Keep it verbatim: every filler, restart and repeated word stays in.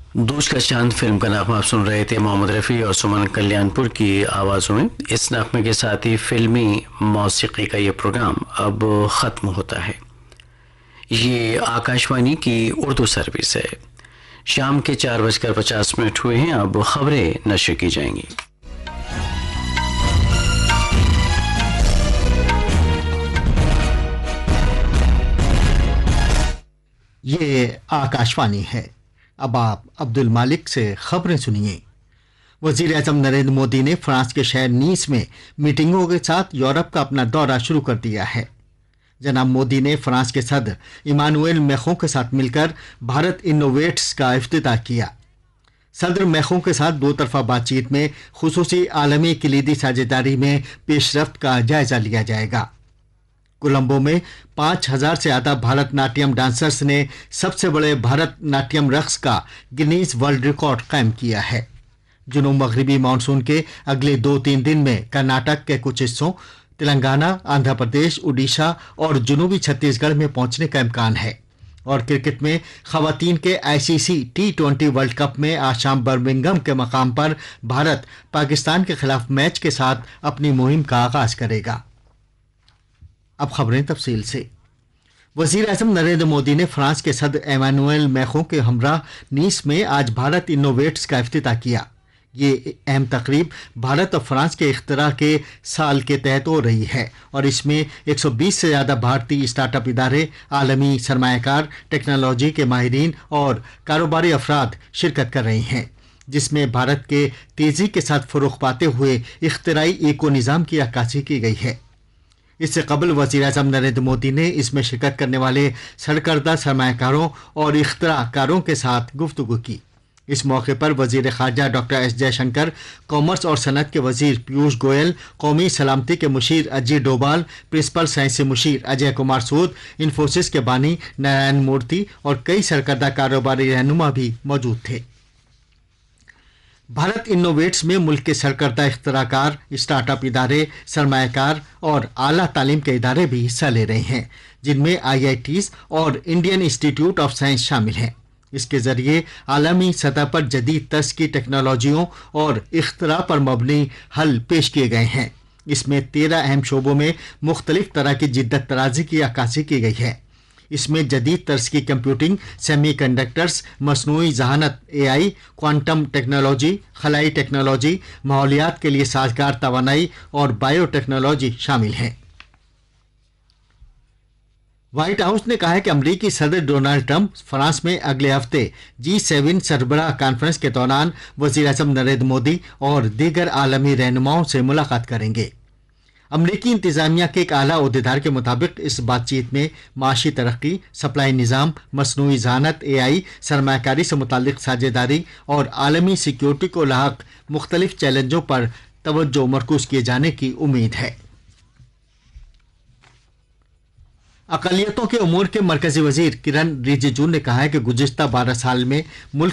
دوش کا چاند فلم کا نغمہ آپ سن رہے تھے محمد رفیع اور سمن کلیان پور کی آوازوں میں۔ اس نغمے کے ساتھ ہی فلمی موسیقی کا یہ پروگرام اب ختم ہوتا ہے۔ یہ آکاشوانی کی اردو سروس ہے۔ شام کے چار بج کر پچاس منٹ ہوئے ہیں، اب خبریں نشر کی جائیں گی۔ یہ آکاشوانی ہے۔ اب آپ عبد المالک سے خبریں سنیے۔ وزیر اعظم نریندر مودی نے فرانس کے شہر نیس میں میٹنگوں کے ساتھ یورپ کا اپنا دورہ شروع کر دیا ہے۔ جناب مودی نے فرانس کے صدر ایمانوئل میخوں کے ساتھ مل کر بھارت انوویٹس کا افتتاح کیا۔ صدر میخوں کے ساتھ دو طرفہ بات چیت میں خصوصی عالمی کلیدی ساجھیداری میں پیش رفت کا جائزہ لیا جائے گا۔ کولمبو میں پانچ ہزار سے زیادہ بھارت ناٹیم ڈانسرز نے سب سے بڑے بھارت ناٹیم رقص کا گنیز ورلڈ ریکارڈ قائم کیا ہے۔ جنوب مغربی مانسون کے اگلے دو تین دن میں کرناٹک کے کچھ حصوں، تلنگانہ، آندھرا پردیش، اڈیشہ اور جنوبی چھتیس گڑھ میں پہنچنے کا امکان ہے۔ اور کرکٹ میں خواتین کے آئی سی C T twenty world cup میں آج شام برمنگھم کے مقام پر بھارت پاکستان کے خلاف میچ کے ساتھ اپنی مہم کا آغاز کرے گا۔ اب خبریں تفصیل سے۔ وزیر اعظم نریندر مودی نے فرانس کے صدر ایمانوئل میخوں کے ہمراہ نیس میں آج بھارت انوویٹس کا افتتاح کیا۔ یہ اہم تقریب بھارت اور فرانس کے اختراع کے سال کے تحت ہو رہی ہے اور اس میں ایک سو بیس سے زیادہ بھارتی اسٹارٹ اپ ادارے، عالمی سرمایہ کار، ٹیکنالوجی کے ماہرین اور کاروباری افراد شرکت کر رہے ہیں، جس میں بھارت کے تیزی کے ساتھ فروغ پاتے ہوئے اختراعی ایکو نظام کی عکاسی کی گئی ہے۔ اس سے قبل وزیر اعظم نریندر مودی نے اس میں شرکت کرنے والے سرکردہ سرمایہ کاروں اور اختراع کاروں کے ساتھ گفتگو کی۔ اس موقع پر وزیر خارجہ doctor S J Shankar, commerce اور صنعت کے وزیر پیوش گوئل، قومی سلامتی کے مشیر اجے ڈوبال، پرنسپل سائنسی مشیر اجے کمار سود، انفوسس کے بانی نارائن مورتی اور کئی سرکردہ کاروباری رہنما بھی موجود تھے۔ بھارت انوویٹس میں ملک کے سرکردہ اختراع کار، اسٹارٹ اپ ادارے، سرمایہ کار اور اعلیٰ تعلیم کے ادارے بھی حصہ لے رہے ہیں، جن میں آئی آئی ٹیز اور انڈین انسٹی ٹیوٹ آف سائنس شامل ہیں۔ اس کے ذریعے عالمی سطح پر جدید طرز کی ٹیکنالوجیوں اور اختراع پر مبنی حل پیش کیے گئے ہیں۔ اس میں تیرہ اہم شعبوں میں مختلف طرح کی جدت طرازی کی عکاسی کی گئی ہے۔ اس میں جدید طرز کی کمپیوٹنگ، سیمی کنڈکٹرز، مصنوعی ذہانت اے آئی، کوانٹم ٹیکنالوجی، خلائی ٹیکنالوجی، ماحولیات کے لیے سازگار توانائی اور بائیو ٹیکنالوجی شامل ہیں۔ وائٹ ہاؤس نے کہا ہے کہ امریکی صدر ڈونلڈ ٹرمپ فرانس میں اگلے ہفتے جی سیون سربراہ کانفرنس کے دوران وزیر اعظم نریندر مودی اور دیگر عالمی رہنماؤں سے ملاقات کریں گے۔ امریکی انتظامیہ کے ایک اعلیٰ عہدیدار کے مطابق اس بات چیت میں معاشی ترقی، سپلائی نظام، مصنوعی ذہانت اے آئی، سرمایہ کاری سے متعلق ساجھیداری اور عالمی سیکیورٹی کو لاحق مختلف چیلنجوں پر توجہ مرکوز کیے جانے کی امید ہے۔ اقلیتوں کے امور کے مرکزی وزیر کرن رجیجو نے کہا ہے کہ گزشتہ بارہ سال میں ملک